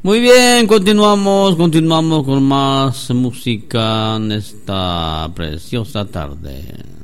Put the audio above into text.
Muy bien, continuamos con más música en esta preciosa tarde.